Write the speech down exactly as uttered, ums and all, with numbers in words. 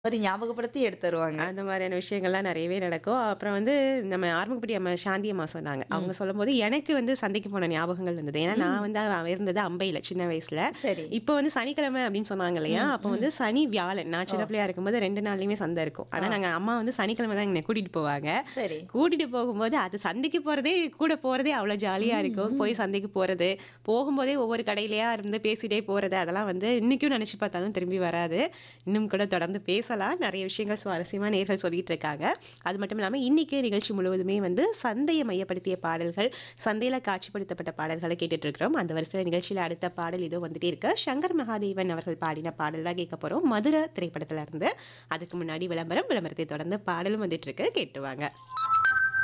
ஒரு ஞாபகப்படுத்தி எடுத்து தருவாங்க. அந்த மாதிரியான விஷயங்கள்லாம் நெறையவே நடக்கும். அப்புறம் வந்து நம்ம ஆர்மகுப்பட்டி அம்மா சாந்தி அம்மா சொன்னாங்க. அவங்க ம். சொல்லும்போது எனக்கு வந்து சந்தைக்கு போன ஞாபகங்கள் வந்தது. ஏன்னா நான் ம். வந்து அவ இருந்தது அம்பையில சின்ன வயசுல. சரி. இப்போ வந்து சனிக்கிழமை அப்படின்னு சொன்னாங்க இல்லையா? ம், அப்போ ம். வந்து சனி, வியாழன் நான் ஓ! சின்ன பிள்ளையா இருக்கும்போது ரெண்டு நாள்லயுமே சந்தை இருக்கும். ஆனா ஆ. நாங்க அம்மா வந்து சனிக்கிழமை தான் என்னை கூட்டிட்டு போவாங்க. சரி. கூட்டிட்டு போகும்போது அது சந்தைக்கு போறதே கூட போறதே அவ்வளோ ஜாலியா ம், இருக்கும். போய் ம். சந்தைக்கு போறது, போகும்போதே ஒவ்வொரு கடையிலயா இருந்து பேசிட்டே போறது, அதெல்லாம் வந்து இன்னைக்கும் நெனச்சு பார்த்தாலும் திரும்பி வராது. இன்னும் கூட தொடர்ந்து பேசலாம். நெறைய விஷயங்கள் சுவாரஸ்யமா நேயர்கள் சொல்லிட்டு இருக்காங்க. அது மட்டும் இல்லாம இன்னைக்கு நிகழ்ச்சி முழுவதுமே வந்து சந்தைய மையப்படுத்திய பாடல்கள், சந்தையில காட்சிப்படுத்தப்பட்ட பாடல்கள கேட்டுட்டு இருக்கிறோம். அந்த வரிசையில நிகழ்ச்சியில அடுத்த பாடல் இதோ வந்துட்டே இருக்கு. சங்கர் மகாதேவன் அவர்கள் பாடின பாடல் தான் கேட்க போறோம். மதுர திரைப்படத்துல இருந்து. அதுக்கு முன்னாடி விளம்பரம், விளம்பரத்தை தொடர்ந்து பாடலும் வந்துட்டு இருக்கு. கேட்டு வாங்க.